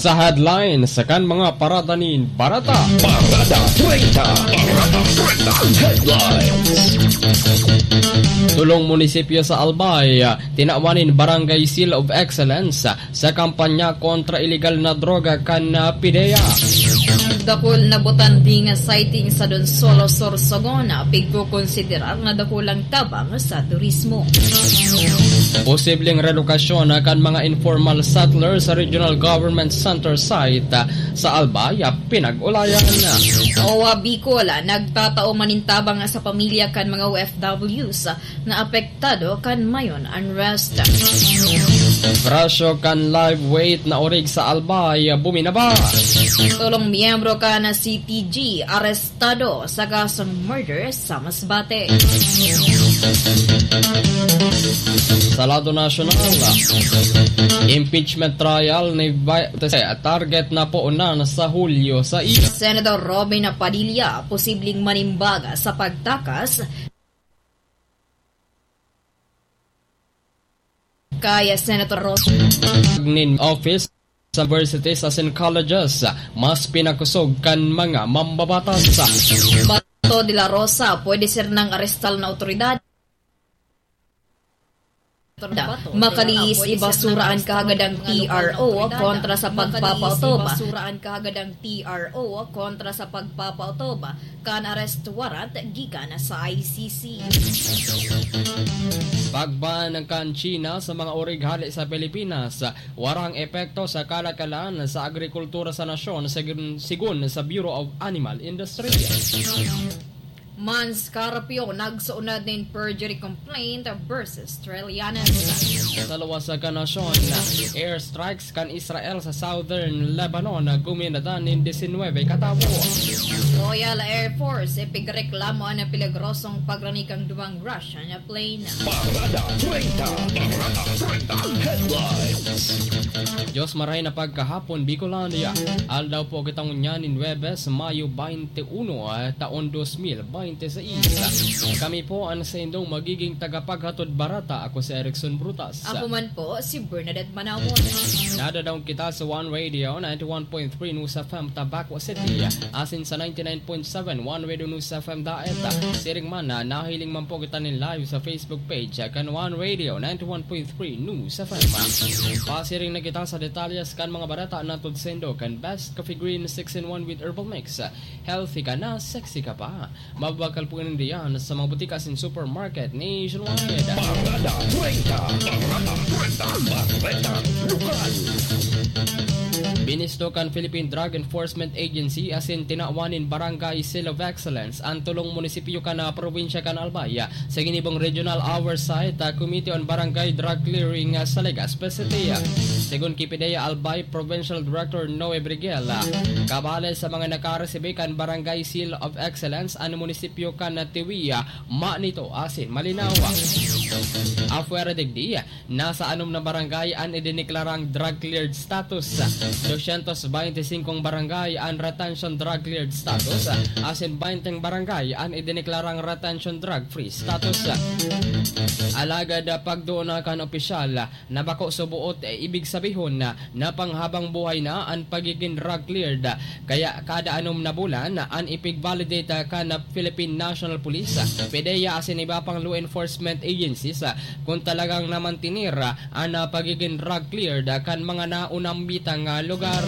Sa headline sa kan mga parada ni Barata. Parada 30. Parada 30 headlines. Tulong munisipyo sa Albay, tinawanin Barangay Seal of Excellence sa kampanya kontra illegal na droga kan PIDEA. Dakol na botanding sighting sa Donsolo, Sorsogon, pigkukonsiderar na dakulang tabang sa turismo. Posibleng relokasyon kan mga informal settlers sa Regional Government Center site sa Albay, pinag-ulayan na. OWA Bicol, nagtatao manintabang sa pamilya kan mga OFWs na apektado kan mayon unrest. Presyo kan live weight na orig sa Albay, buminaba. Tulong miyembro ka na CTG arestado sa kasong murder sa Masbate. Sa lado nasyonal, impeachment trial ni target na po na sa Hulyo sa Senator Robin Padilla posibleng manimbaga sa pagtakas kaya Senator Ross nin office sa universities as in colleges, mas pinakusog kan mga mambabatas. Bato de la Rosa pwede ser ng arestal na otoridad makaliis ibasuraan kahagadang TRO kontra sa pagpapautoba kan arrest warrant gikan sa ICC. Pagban ng kan China sa mga orighali sa Pilipinas, warang epekto sa kalakalan sa agrikultura sa nasyon sigun sa Bureau of Animal Industry. Mans Carpio nagsuunad ng perjury complaint versus Australianas. Sa lawas sa kanasyon, airstrikes kan Israel sa southern Lebanon guminadan ng 19 katawo. Royal Air Force ipigreklamo ang peligrosong pagranikang dumang Russian plane. Parada 30. Parada 30 headlines. Diyos maray na pagkahapon Bicolandia. Aldaw po kitang unyanin Webes, Mayo 21, taon 2026. Kami po ang sa indong magiging tagapaghatod barata. Ako si Erickson Brutas. Ako man po si Bernadette Manawon. Nadadaw kita sa One Radio 91.3 News FM Tabaco City, asin sa 99.7 One Radio News FM Daet. Siring man na nahiling man po kita nin live sa Facebook page kan One Radio 91.3 News FM. Pasiring na kita sa detalyas kan mga barata na tudsendo kan Best Coffee Green 6-in-1 with Herbal Mix. Healthy ka na, sexy ka pa. Mabakal po ng diyan sa mga butikas in supermarket nationwide. Parada 30. Parada 30. Bareta lokal. Binistokan Philippine Drug Enforcement Agency asin tinawanin Barangay Seal of Excellence ang tulong munisipyo ka na probinsya kan Albay sa ginibong Regional Oversight Committee on Barangay Drug Clearing sa Legazpi City. Segun Kipideya Albay Provincial Director Noe Briguel, kabale sa mga nakaresibe kan Barangay Seal of Excellence ang munisipyo kan na Tiwiya, nito asin malinawa. Afuera digdi, nasa anom na barangay ang idineklarang drug cleared status. 225 barangay ang retention drug cleared status, asin 20 barangay ang idineklarang retention drug free status. Alagad pagdoon na kan opisyal na bako subuot ibig sabihin na panghabang buhay na ang pagiging drug cleared, kaya kada anom na bulan ang ipig-validate ka na Philippine National Police, PDEA asin iba pang law enforcement agencies kung talagang namantinir ang pagiging drug cleared kan mga naunang bitang lugar.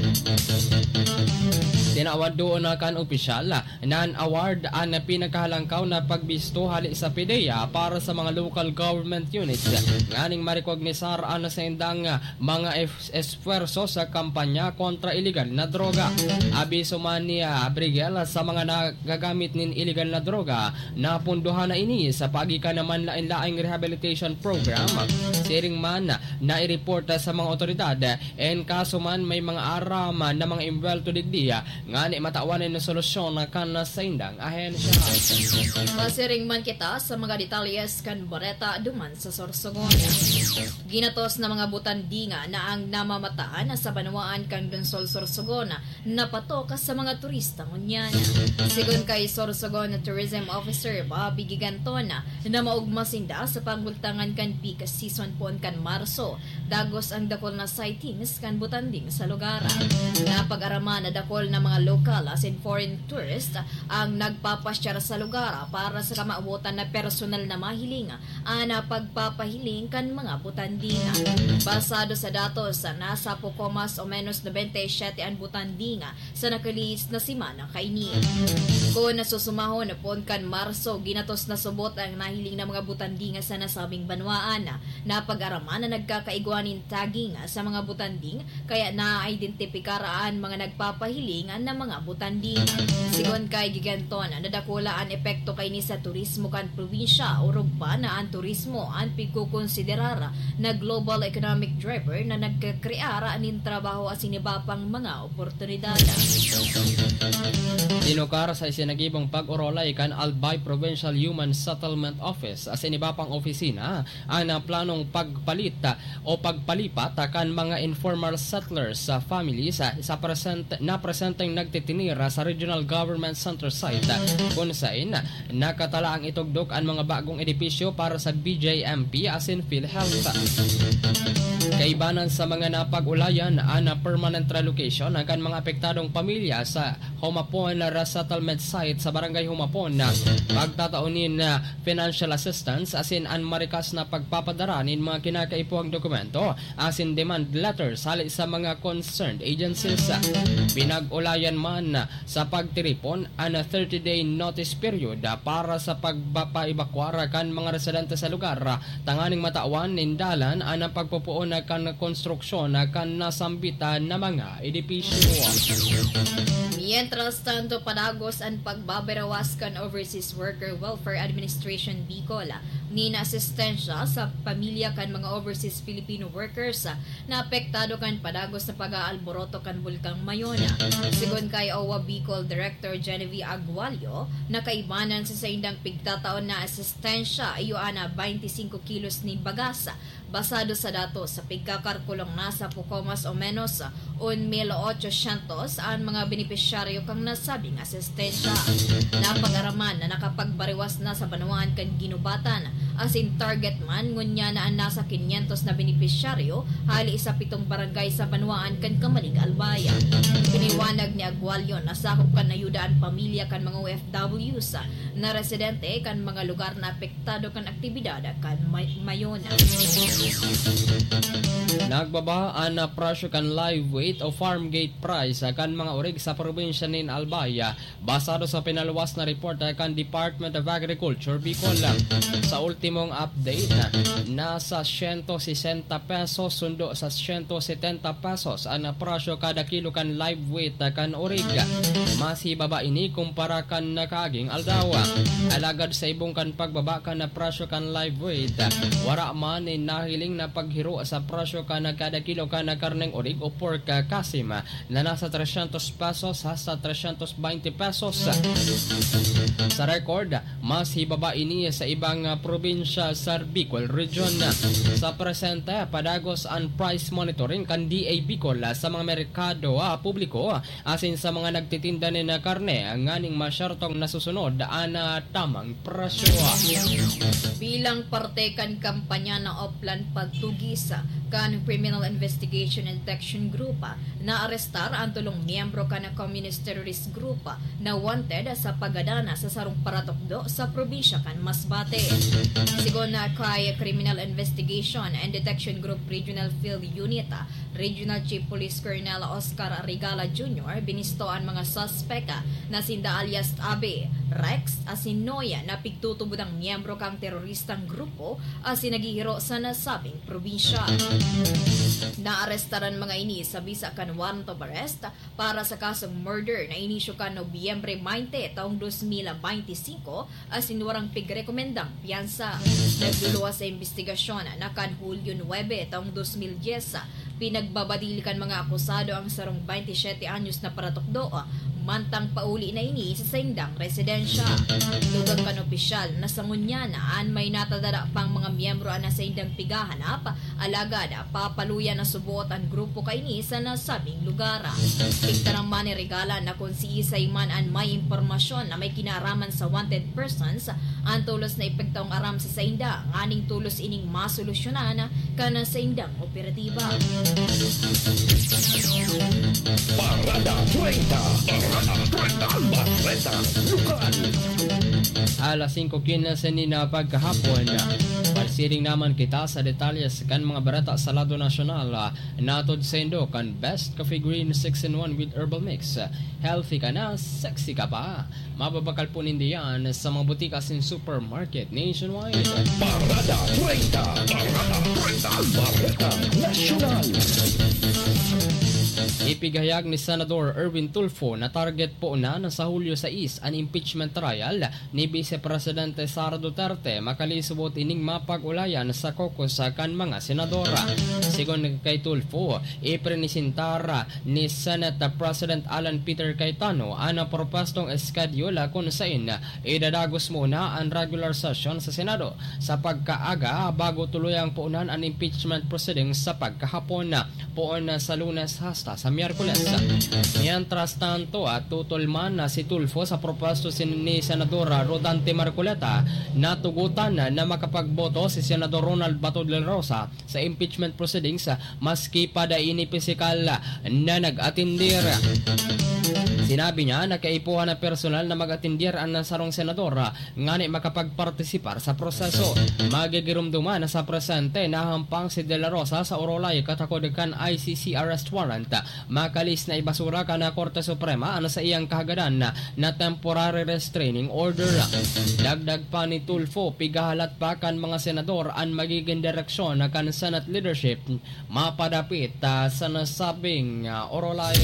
Tinawad doon na kan opisyal na an award ang pinakahalangkaw na pagbisto hali sa PDEA para sa mga local government units nganing marikognisar ang sa indang mga esfuerzo sa kampanya kontra illegal na droga. Abiso man ni Brigel sa mga nagagamit nin illegal na droga na punduhan na ini sa pagikan naman lain-laing rehabilitation program. Siring man na i-report sa mga otoridad en kaso man may mga aram na mga imbelto digdiya nga ni matawanin na solusyon na kan sa indang ahensya. Masiring man kita sa mga detalyes kan Bareta duman sa Sorsogon. Ginatos na mga butandinga na ang namamataan sa banwaan kan Donsol Sorsogon na patok sa mga turista ngunyana. Sigon kay Sorsogon Tourism Officer Bobby Giganton na maugmasinda sa panggultangan kan Pika season pon kan Marso, dagos ang dakol na sightings kan butanding sa lugar. Napag-araman na dakol na mga local as in foreign tourists ang nagpapasyar sa lugar para sa kamaubutan na personal na mahiling ana pagpapahiling kan mga butandinga. Basado sa datos, nasa poco mas o menos 97 ang butandinga sa nakaliis na simana kaini. Kung nasusumahon na pon kan Marso, ginatos na subot ang nahiling na mga butandinga sa nasabing banwaan. Napag-araman na nagkakaigwanin tagging sa mga butanding kaya na-identifikaraan mga nagpapahilingan ng mga butanding. Sigon kay Giganton, nadakula ang epekto kay ni sa turismo kan probinsya o rugpa na ang turismo ang pagkukonsiderara na global economic driver na nagkakreara nin trabaho at sinibapang mga oportunidad. Dinukar sa isinagibong pag-urolay kan Albay Provincial Human Settlement Office as inibapang opisina ang planong pagpalita o pagpalipat kan mga informal settlers sa families sa presenteng nagtitinira sa Regional Government Center site kung saan nakatala ang itugdok ang mga bagong edipisyo para sa BJMP as in PhilHealth. Kaibanan sa mga napag-ulayan ang permanent relocation ang mga apektadong pamilya sa Humapon Resettlement Site sa Barangay Humapon na pagtataunin na financial assistance as in ang marikas na pagpapadaranin mga kinakaipuhang dokumento as in demand letters hali sa mga concerned agencies. Pinag-ulayan man sa pagtiripon ang 30-day notice period para sa pagpapaibakwara kan mga residente sa lugar tanganing matawan nindalan ang pagpupuon kan konstruksyon kan nasambitan na mga edipisyo. Mientras tanto, padagos ang pagbabarawas kan Overseas Worker Welfare Administration Bicol ni na asistensya sa pamilya kan mga overseas Filipino workers na apektado kan padagos na pag-aalboroto kan Bulkang Mayona. Sigon kay OWA Bicol Director Genevieve Agualio, nakaibanan sa indang pigtataon na asistensya iyo ana 25 kilos ni bagasa basado sa datos sa pagkakarkulong nasa poco mas o menos 1,800 ang mga benepisyaryo kang nasabing asistensya. Napag-araman na nakapagbariwas na sa banwaan kan ginubatan as in target man ngunya na ang nasa 500 na benepisyaryo hali sa 7 barangay sa banwaan kan Kamalig Albaya. Piniwanag ni Agualio na sakop kan ayudaan pamilya kan mga OFWs na residente kan mga lugar na apektado kan aktibidad kan Mayona. Nagbaba ang presyo kan live weight o farm gate price kan mga orig sa probinsya nin Albaya basado sa pinaluwas na report kan Department of Agriculture Bicol. Sa ultimong update, nasa 160 pesos sundo sa 170 pesos ang presyo kada kilo kan live weight kan orig. Mas hibaba ini kumpara kan nakaaging aldawa. Alagad sa ibong kan pagbaba kan na presyo kan live weight, wara man nahiling na paghiro sa presyo kan kada kilo kan karneng orig o pork kasim na nasa 300 pesos hasta 320 pesos. Sa record, mas hibaba ini sa ibang probinsya sa Bicol Region. Sa presente, padagos ang price monitoring kan DA Bicol sa mga merkado publiko asin sa mga nagtitinda ni na karne ang aning masyartong nasusunod ang tamang presyo. Bilang parte kan kampanya na Oplan Pagtugis kan Criminal Investigation and Detection Group na arestar ang tulong miyembro kan Communist Terrorist Group na wanted sa pagadana sa sarong paratokdo sa probinsya kan Masbate. Sigon na kay Criminal Investigation and Detection Group Regional Field Unit, Regional Chief Police Colonel Oscar Rigala Jr. binisto ang mga suspect na sinda alias Abe, Rex, asin Noya na pigtutubod ang miyembro kang teroristang grupo asin naghihiro sa nasabing probinsya. Naarestaran mga ini sa bisa kan warrant of arrest para sa kasong murder na inisyo kan Nobyembre 20 taong 2025 asin warang pigrekomendang piyansa. Nagluluwas sa investigasyon na kan Hulyo 9 taong 2010 pinagbabadilikan mga akusado ang sarong 27 anyos na paratokdo mantang pauli na ini sa saindang residensya. Lugang kan opisyal na sangunyana may natadara pang mga miyembro na saindang pigahanap alagad papaluyan na subuot ang grupo kaini sa nasabing lugar. Tigtarang man regala na kung si Isay man an may impormasyon na may kinaraman sa wanted persons ang tulos na ipagtaong aram sa sainda nganing tulos ining masolusyonan kana saindang operatiba. Lokal. Alas 5:15 na pagkahapon. Parsiring naman kita sa detalles kan mga barata sa lado nasyonal. Natod sa Indo kan Best Coffee Green 6-in-1 with herbal mix. Healthy ka na, sexy ka pa. Mababakal po nindiyan sa mga butikas in supermarket nationwide. Parada 30. Parada 30. Bareta Nasyonal. Ipigayag ni Senador Erwin Tulfo na target po na sa Hulyo 6 ang impeachment trial ni Vice Presidente Sara Duterte makalisubot ining mapag-ulayan sa caucus kan mga senadora. Sigon kay Tulfo, iprenisintara ni Senate President Alan Peter Cayetano ang propostong schedule kung saan idadagos muna ang regular session sa Senado sa pagkaaga bago tuluyang puunan ang impeachment proceedings sa pagkahapon poon sa Lunes hasta sa Miyerkules. Mientras tanto, tutulman na si Tulfo sa proposto ni Senadora Rodante Marcoleta na tugutan na makapagboto si Senador Ronald Bato de la Rosa sa impeachment proceedings maski pa daini pisikal na nag-atindir. Sinabi niya na kaipuhan na personal na mag-atindir ang nasarong senadora ngani makapagpartisipar sa proseso. Magigirumduman na sa presente na hampang si De La Rosa sa Orolay katakod kan ICC arrest warrant. Makalis na ibasura ka na Korte Suprema ano sa iyang kahagadan na temporary restraining order. Dagdag pa ni Tulfo, pigahalat pa kan mga senador ang magiging direksyon na kan Senate leadership mapadapit sa nasabing Orolay.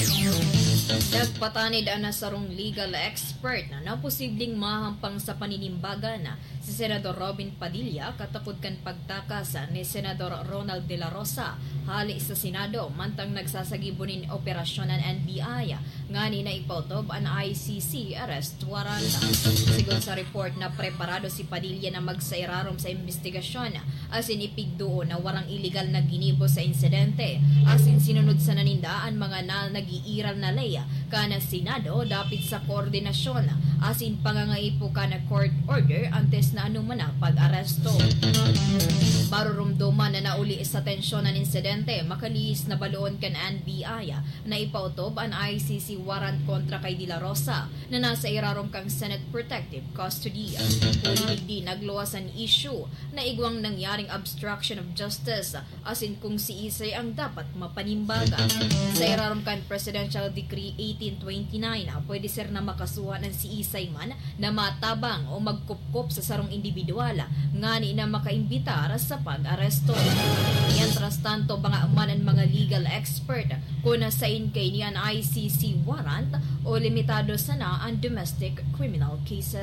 Nagpatanid ang nasarong legal expert na posibleng mahampang sa paninimbaga na si Senador Robin Padilla katapod kan pagtakas ni Senador Ronald De La Rosa hali sa Senado mantang nagsasagibunin operasyon ng NBI ngani na ipotob ang ICC arrest warrant. Sigon sa report na preparado si Padilla na magsairarom sa investigasyon asin ipigduo na warang illegal na ginibo sa insidente asin sinunod sa nanindaan mga nag-iiral na ley kana Senado dapit sa koordinasyon asin pangangaipo kana court order antes na anumana pag-aresto. Marurumduman na nauli sa tensyon ng insidente makaliis na baloon kan NBI na ipautob ang ICC warrant kontra kay De La Rosa na nasa irarong kang Senate Protective Custody. Ulilig din nagluwas ang issue na igwang nangyaring obstruction of justice asin kung si Isay ang dapat mapanimbaga. Sa irarong kan Presidential Decree 1829 pwede sir na makasuhan ng si Isay man na matabang o magkupkup sa sarong individual ngani na makaimbitar sa pag-aresto. Mientras tanto, bangaaman ang mga legal expert kung nasain kay niyan ICC warrant o limitado sana ang domestic criminal cases.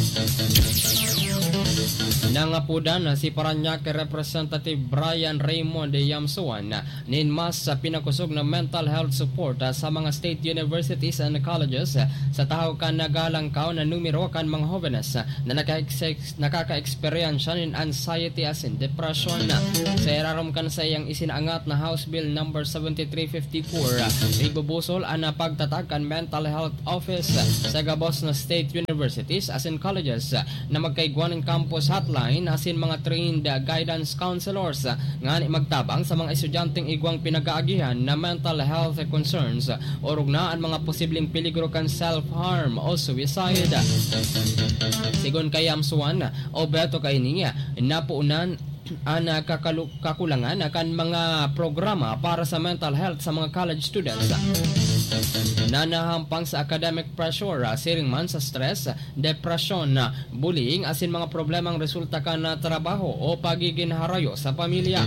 Nangapudan si Parañaque Representative Brian Raymond Yamsuan ninmas sa pinakusog na mental health support sa mga state universities and colleges sa tahaw kan nagalangkaw na numero kan mga jóvenes na nakaka-experience in anxiety as in depression. Sa irarom kan sa iyang isinangat na House Bill No. 7354 ibubusol ang pagtatag kan mental health office sa gabos na state universities as in colleges na magkaigwan ng campus hotline as in mga trained guidance counselors ngani magtabang sa mga estudyanteng igwang pinagaagihan na mental health concerns o rugnaan mga posibleng peligro kan self-harm o suicide. Sigon kay Yamsuan o beto kay niya napuunan ang kakulangan kan mga programa para sa mental health sa mga college students. Nanahampang sa academic pressure, siring man sa stress, depression, bullying, asin mga problemang resulta ka na trabaho o pagiging harayo sa pamilya.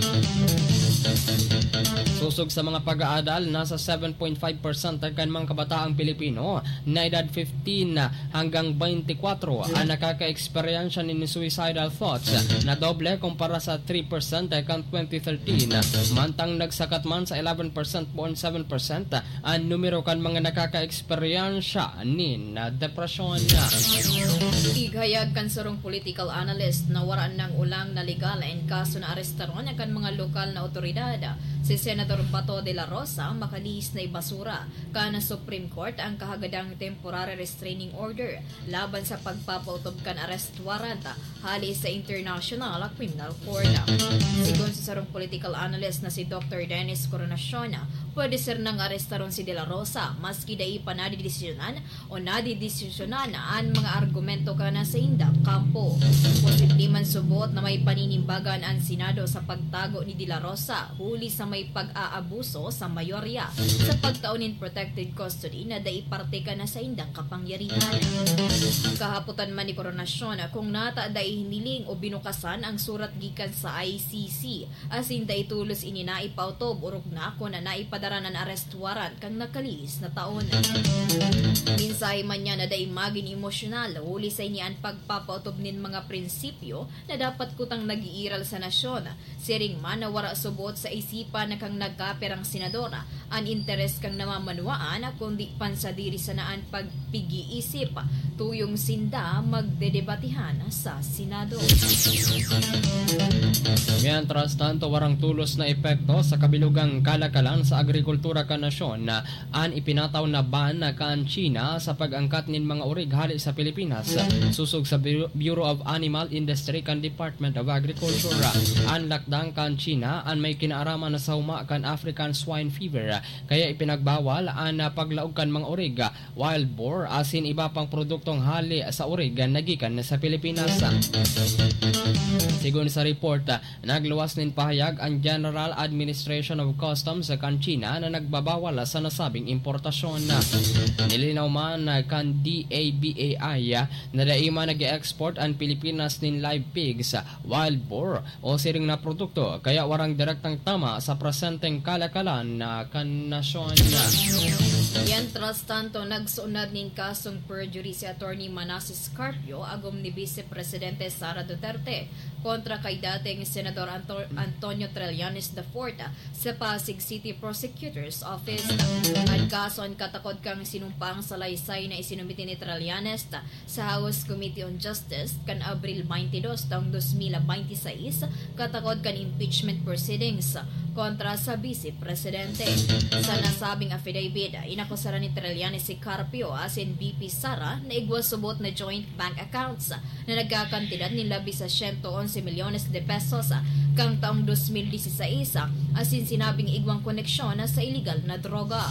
Susog sa mga pag-aadal, nasa 7.5% kan mga kabataang Pilipino na edad 15 hanggang 24 ang nakaka-experience ni suicidal thoughts na doble kumpara sa 3% kan 2013. Mantang nagsakat man sa 11.7% ang numero kan mga nakaka-experience ni depresyon. Igayag kan sarong political analyst na waraan ng ulang na legal en kaso na arestaron kan mga lokal na otoridad. Si Senator Bato de la Rosa makalis na ibasura kana Supreme Court ang kahagadang temporary restraining order laban sa pagpapautob kan arrest warrant hali sa International Criminal Court. Sigon sa sarong political analyst na si Dr. Dennis Coronacion, pwede sir nang arestaron si De La Rosa maski dai pa nadidesisyonan o nadidesisyonan ang mga argumento kana sa indang kampo. Posible man subot na may paninimbagan ang Senado sa pagtago ni De La Rosa huli sa may pag-aabuso sa mayorya sa pagtaon in protected custody na dai parte ka na sa indang kapangyarihan. Kahaputan man ni Koronasyon kung nata dai hiniling o binukasan ang surat gikan sa ICC asin dai tulos ini naipautob urog na ako na naipadara ng arrest warrant kang nakaliis na taon. Minsay man niya na dai magin emosyonal huli sa inian pagpapautob nin mga prinsipyo na dapat kutang nagiiral sa nasyon. Siring man na wara subot sa isipan na kang nagkaperang senadora ang interes kang namamanuaan kundi pansadiri sa naan pagpigi-isip tuyong sinda magdedebatihan sa Senado. Mientras tanto, warang tulos na epekto sa kabilugang kalakalan sa agrikultura ka nasyon na an ipinataw na ban na kan China sa pag-angkat nin mga urig hali sa Pilipinas. Susog sa Bureau of Animal Industry kan Department of Agriculture. An lakdang kan China an may kinaaraman na sa huma kan African swine fever kaya ipinagbawal an paglaog kan mga urig, wild boar asin iba pang produktong hali sa urig nagikan sa Pilipinas. Sigun sa report, nagluwas nin pahayag ang General Administration of Customs sa kan China na nagbabawal sa nasabing importasyon. Nilinaw man kan DABAI na daima nag-export ang Pilipinas nin live pigs, wild boar o siring na produkto kaya warang direktang tama sa presenteng kalakalan na kan nasyon. Mientras tanto, nagsuunad nin kasong perjury si Attorney Manasseh Carpio agom ni Vice Presidente Sara Duterte kontra kay dating Senador Antonio Trillanes IV sa Pasig City Prosecutor's Office. Ang kaso ang katakod kang sinumpang salaysay na isinumiti ni Trillanes sa House Committee on Justice kan Abril 22 taong 2026 katakod kan impeachment proceedings kontra sa Vice Presidente. Sa nasabing affidavit, inakusaran ni Trillanes si Carpio asin BP Sara na igwasubot na joint bank accounts na nagkakantidad ni labi sa 111 milyones de pesos kang taong 2016 asin sinabing igwang koneksyon sa illegal na droga.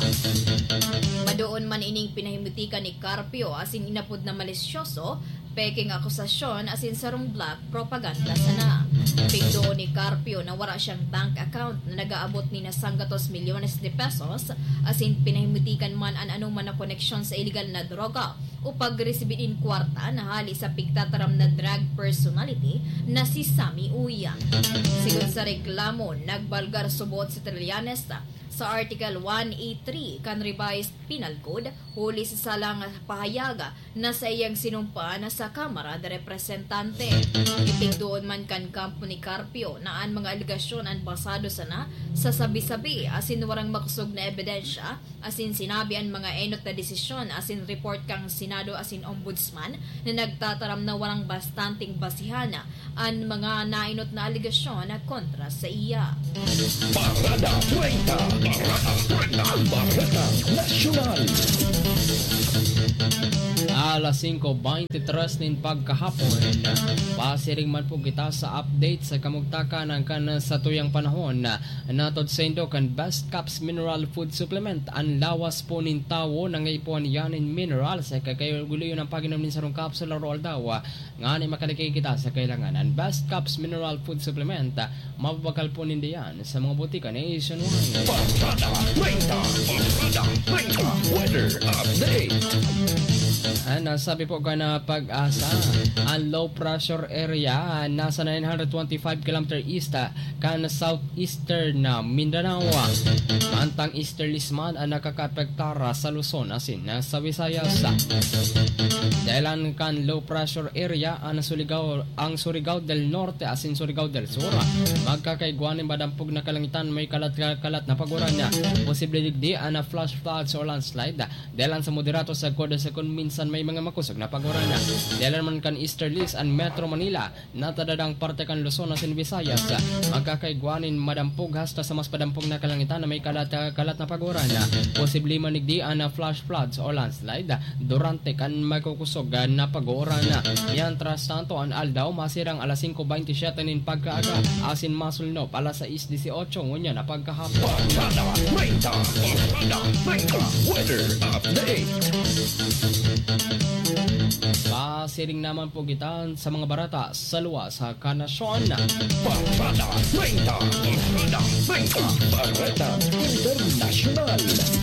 Madoon man ining pinahimutikan ni Carpio asin inapod na malisyoso, peking akusasyon asin sarong black propaganda sana. Pigdoon ni Carpio na wala siyang bank account na nagaabot ni na 100 milyones de pesos asin pinahimutikan man an anuman na koneksyon sa illegal na droga o pagresibin kwarta na hali sa pigtataram na drug personality na si Sammy Uyan. Sigon sa reklamo, nagbalgar subot si Trillanes sa Article 183 kan Revised Penal Code huli sa salang pahayaga na sa iyang sinumpa na sa Kamara de Representante. Itigdoon man kan kampo ni Carpio na ang mga aligasyon ang basado sana sa sabi-sabi asin warang makusog na ebidensya asin sinabi ang mga enot na desisyon asin report kang Senado asin Ombudsman na nagtataram na walang bastanting basihan ang mga nainot na aligasyon na kontra sa iya. Parada 30. Barreta Nacional. Alas 5:23 nin pagkahapon. Pasiring man po kita sa update sa kamugtakan ng kan sa tuyang panahon na natod sa indo kan Best Caps Mineral Food Supplement. Ang lawas po nin tawo ng ipon yanin mineral sa kakaguloy ng paginom nin sarong capsule roll daw nga ni makalikay kita sa kailangan. Ang Best Caps Mineral Food Supplement mababakal po nindiyan sa mga butika nationwide. Parada 30. Weather update. Sabi po ka na pag-asa, ang low pressure area nasa 925 km east kan southeastern na Mindanao. Antang easterlies man ang nakakapektara sa Luzon asin sa Visayas. Dahil kan low pressure area ang Surigao del Norte asin Surigao del Sur. Magkakaigwanin badampog na kalangitan may kalat-kalat na paguran niya. Posible digdi na flash floods o landslide. Dahil sa moderato sa koda sa minsan may mga makusog na paguran niya. Dahil man kan easterlies ang Metro Manila natadadang parte kan Luzon asin Visayas. Magkakaigwanin madampog hasta sa mas padampog na kalangitan na may kalat na paguran niya. Posible manigdi na flash floods o landslide durante kan magkukusog na paguran na. Mientras tanto ang aldaw masirang alas 5:27 nin pagkaaga asin masulnop alas 6:18 ngunya na pagkahapon. Parada 30. Matter of the Day. Pasiring naman po kita sa mga barata sa luwas sa kanasyon. Parada 30. Parada 30. Barata International.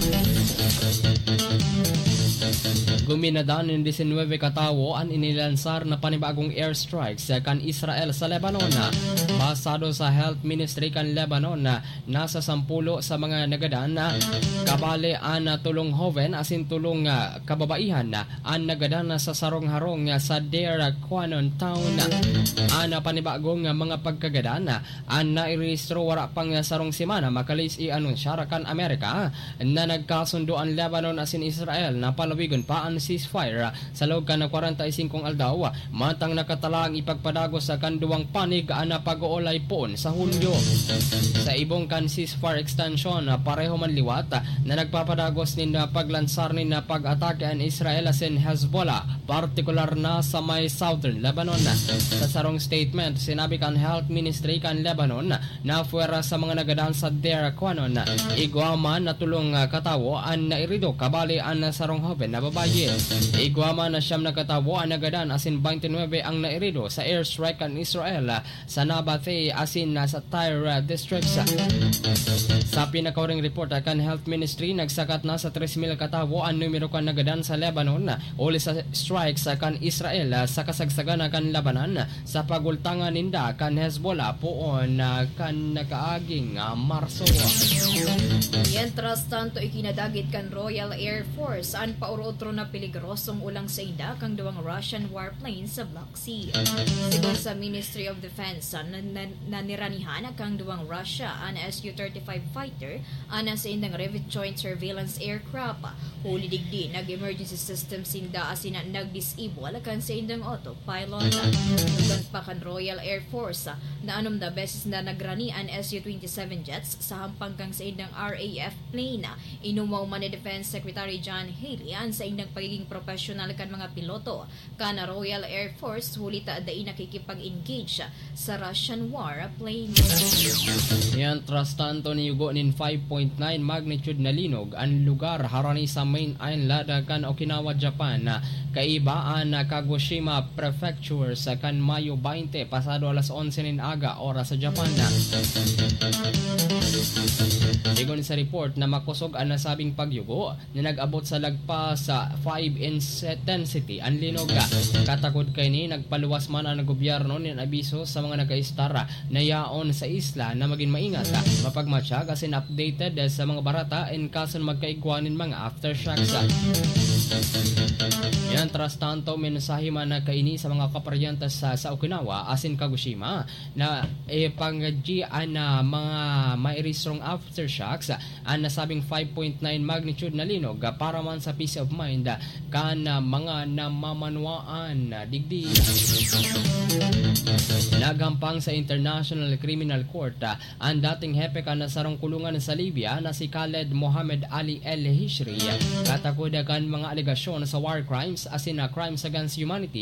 Guminadan ng 19 katawo ang inilansar na panibagong airstrike sa kan Israel sa Lebanon. Basado sa Health Ministry kan Lebanon, nasa 10 sa mga nagadan kabali ang tulong hoven asin tulong kababaihan ang nagadan sa sarong-harong sa Deir Quanon Town. Ang panibagong mga pagkagadan ang nairehistro wala pang sarong simana makalis i-anunsyar kan Amerika na nagkasundo ang Lebanon asin Israel na palawigon pa ang ceasefire sa loob ka na 45 aldaw matang nakatalang ipagpadagos sa kanduwang panig na pag-uolay poon sa Hulyo. Sa ibong kan ceasefire extension pareho man liwat na nagpapadagos nin paglansar nin pag-atake ang Israel asin Hezbollah partikular na sa may southern Lebanon. Sa sarong statement sinabi kan Health Ministry kan Lebanon na fuera sa mga nagadaan sa Deir Quanon igwaman na tulong katawo ang nairido kabali ang sarong hoven na babaye. Igwama na siyam na katawo ang nagadan asin 29 ang nairido sa airstrike kan Israel sa Nabathe asin sa Tyre districts. Sa pinakauring report kan Health Ministry nagsakat na sa 3,000 katawo ang numero kan nagadan sa Lebanon uli sa strikes kan Israel sa kasagsagan kan Labanan sa pagultangan ninda kan Hezbollah poon kan nakaaging Marso. Mientras tanto ikinadagit kan Royal Air Force ang paurotro na peligrosong ulang sa ida kang duwang Russian warplanes sa Black Sea. Sigon sa Ministry of Defense naniranihan kang duwang Russia ang Su-35 fighter ana sa indang Revit Joint Surveillance Aircraft. Huli digdi nag-emergency system sinda asin nag-disable kan sa indang autopilot. Dugan pa kan Royal Air Force na anom da beses na nagrani ang Su-27 jets sa hampang kang sa indang RAF plane. Inumaw man ni Defense Secretary John Haley ang sa indang pagiging professional kan mga piloto kana Royal Air Force hulita dai nakikipag-engage sa Russian warplane. Yan trastanto ni yugo nin 5.9 magnitude na linog ang lugar harani sa main island kan Okinawa, Japan. Kaibaan Kagoshima Prefecture sa kan Mayo 20 pasado alas 11 nin aga oras sa Japan. Sigon sa report na makusog ang nasabing pagyugo na nag-abot sa lagpas sa 5 intensity ang linog. Katakod kay ni nagpaluwas man ang gobyerno ng abiso sa mga nag-aistara na yaon sa isla na maging maingat mapagmatsyag asin updated sa mga barata in kaso magkaigwanin mga aftershocks. Yan trastanto mensahe man na kaini sa mga kaparyantas sa Okinawa asin Kagoshima na panggian na mga mairestrong aftershocks ang nasabing 5.9 magnitude na linog para man sa peace of mind kan mga namamanwaan digdi. Nagampang sa International Criminal Court ang dating hepe kan sarong kulungan sa Libya na si Khaled Mohammed Ali El Hishri katakod kan mga alegasyon sa war crimes asin crimes against humanity